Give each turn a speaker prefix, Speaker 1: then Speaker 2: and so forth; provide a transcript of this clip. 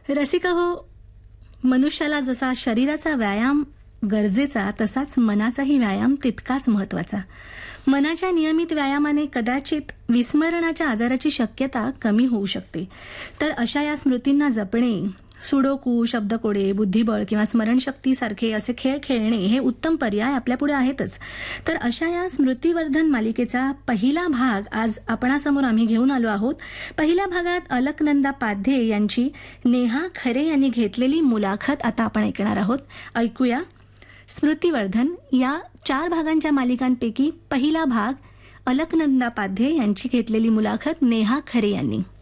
Speaker 1: रसिका हो, मनुष्याला जसा शरीराचा व्यायाम गरजेचा तसाच मनाचाही व्यायाम तितकाच महत्वाचा. मनाच्या नियमित व्यायामाने कदाचित विस्मरणाच्या आजाराची शक्यता कमी होऊ शकते. तर अशा या स्मृतींना जपणे, सुडोकू, शब्दकोडे, बुद्धिबळ किंवा स्मरणशक्तीसारखे असे खेळ खेळणे हे उत्तम पर्याय आपल्यापुढे आहेतच. तर अशा या स्मृतिवर्धन मालिकेचा पहिला भाग आज आपणासमोर आम्ही घेऊन आलो आहोत. पहिल्या भागात अलकनंदा पाध्ये यांची नेहा खरे यांनी घेतलेली मुलाखत आता आपण ऐकणार आहोत. ऐकूया स्मृतिवर्धन या 4 भागांच्या मालिकांपैकी पहिला भाग, अलकनंदा पाध्ये यांची घेतलेली मुलाखत नेहा खरे यांनी.